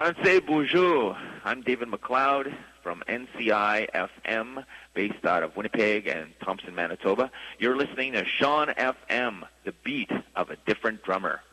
Ansay bonjour. I'm David McLeod from NCI FM, based out of Winnipeg and Thompson, Manitoba. You're listening to Sean FM, the beat of a different drummer.